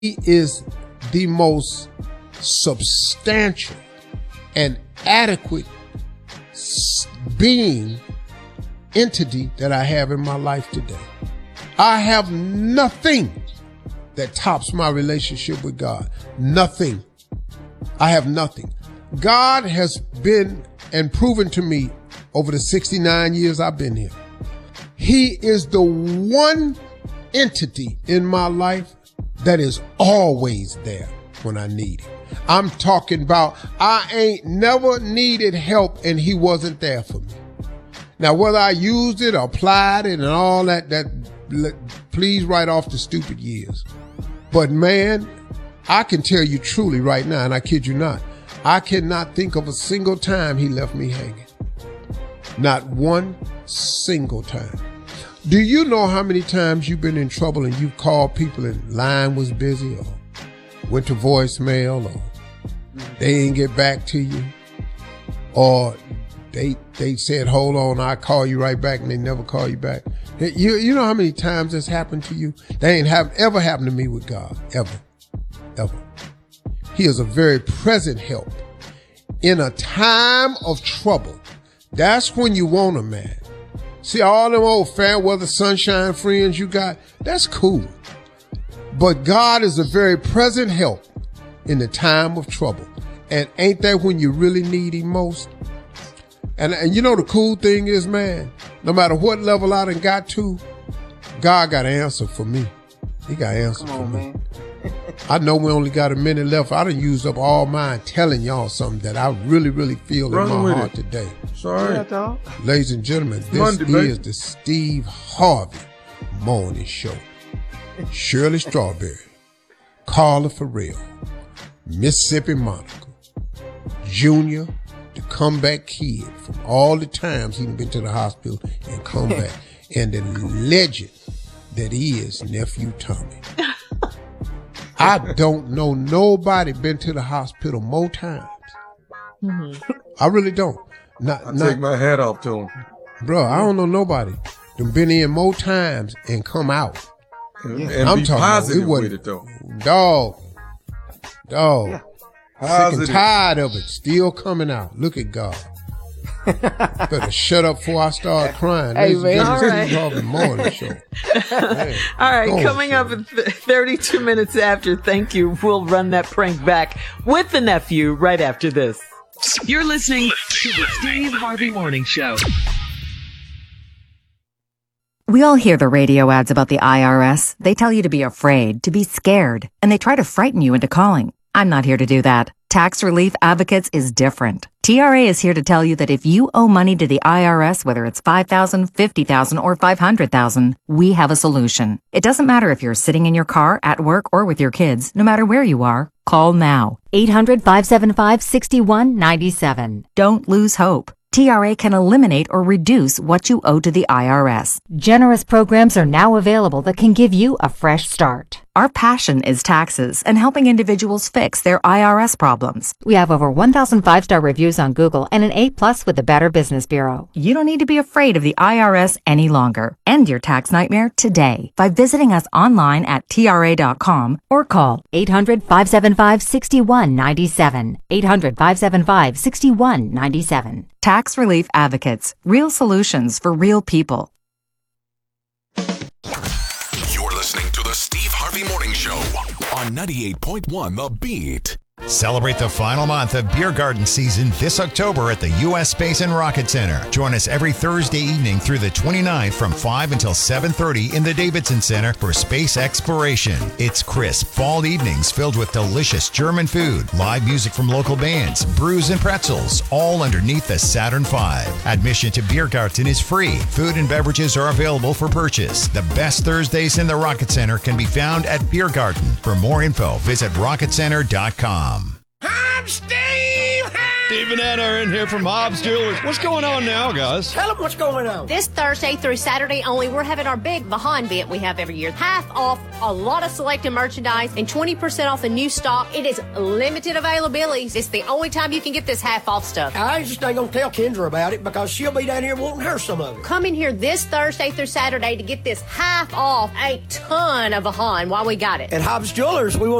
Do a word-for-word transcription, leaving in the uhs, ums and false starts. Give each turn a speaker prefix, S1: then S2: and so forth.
S1: is the most substantial and adequate being, entity that I have in my life today. I have nothing that tops my relationship with God. Nothing. I have nothing. God has been and proven to me over the sixty-nine years I've been here. He is the one entity in my life that is always there when I need it. I'm talking about I ain't never needed help and he wasn't there for me. Now, whether I used it, applied it, and all that, that please write off the stupid years. But man, I can tell you truly right now, and I kid you not, I cannot think of a single time he left me hanging. Not one single time. Do you know how many times you've been in trouble and you called people and line was busy or went to voicemail or they didn't get back to you or they they said, hold on, I'll call you right back, and they never call you back? You, you know how many times this happened to you? That ain't have, ever happened to me with God. Ever. Ever. He is a very present help in a time of trouble. That's when you want a man. See, all them old fair weather sunshine friends you got, that's cool. But God is a very present help in the time of trouble. And ain't that when you really need him most? And, and you know the cool thing is, man, no matter what level I done got to, God got an answer for me. He got an answer for me. I know we only got a minute left. I done used up all mine telling y'all something that I really, really feel
S2: Run
S1: in my heart
S2: it.
S1: today.
S2: Sorry.
S3: Yeah,
S1: ladies and gentlemen, this
S2: Monday,
S1: is
S2: baby.
S1: the Steve Harvey Morning Show. Shirley Strawberry, Carla Farrell, Mississippi Monica, Junior, the comeback kid from all the times he's been to the hospital and come back, and the legend that he is Nephew Tommy. I don't know nobody been to the hospital more times. Mm-hmm. I really don't. Not,
S2: I
S1: not,
S2: take my hat off to him.
S1: Bro, I don't know nobody that been in more times and come out.
S2: And,
S3: Yeah.
S2: and
S1: I'm
S2: be
S1: talking
S2: positive
S1: about, it
S2: with it, though.
S1: Dog. Dog.
S3: Yeah.
S1: Sick and
S2: Positive.
S1: tired of it. Still coming out. Look at God. Better shut up before I start crying.
S3: Hey,
S1: Ladies and
S3: man.
S1: gentlemen,
S4: All right.
S1: Steve Harvey Morning Show. Man,
S4: All right,
S1: go on,
S4: coming up
S1: Shirley.
S4: at th- thirty-two minutes after, thank you. We'll run that prank back with the nephew right after this.
S5: You're listening to the Steve Harvey Morning Show.
S6: We all hear the radio ads about the I R S. They tell you to be afraid, to be scared, and they try to frighten you into calling. I'm not here to do that. Tax Relief Advocates is different. T R A is here to tell you that if you owe money to the I R S, whether it's five thousand dollars, fifty thousand dollars, or five hundred thousand dollars, we have a solution. It doesn't matter if you're sitting in your car, at work, or with your kids. No matter where you are, call now.
S7: eight hundred, five seven five, six one nine seven.
S6: Don't lose hope. T R A can eliminate or reduce what you owe to the I R S.
S7: Generous programs are now available that can give you a fresh start.
S6: Our passion is taxes and helping individuals fix their I R S problems.
S7: We have over one thousand five-star reviews on Google and an A plus with the Better Business Bureau.
S6: You don't need to be afraid of the I R S any longer. End your tax nightmare today by visiting us online at T R A dot com or call
S7: eight hundred, five seven five, six one nine seven. eight hundred, five seven five, six one nine seven.
S6: Tax Relief Advocates. Real solutions for real people.
S8: You're listening to the Steve Harvey Morning Show on ninety-eight point one The Beat.
S9: Celebrate the final month of Beer Garden season this October at the U S Space and Rocket Center. Join us every Thursday evening through the twenty-ninth from five until seven thirty in the Davidson Center for space exploration. It's crisp fall evenings filled with delicious German food, live music from local bands, brews and pretzels, all underneath the Saturn five. Admission to Beer Garden is free. Food and beverages are available for purchase. The best Thursdays in the Rocket Center can be found at Beer Garden. For more info, visit rocket center dot com.
S8: I'm Steve Harvey.
S2: Steve and Anna are in here from Hobbs Jewelers. What's going on now, guys?
S3: Tell them what's going on.
S10: This Thursday through Saturday only, we're having our big Vahan event we have every year. Half off a lot of selected merchandise and twenty percent off the new stock. It is limited availability. It's the only time you can get this half off stuff.
S3: I just ain't gonna tell Kendra about it because she'll be down here wanting her some of it.
S10: Come in here this Thursday through Saturday to get this half off a ton of Vahan while we got it.
S3: At Hobbs Jewelers, we want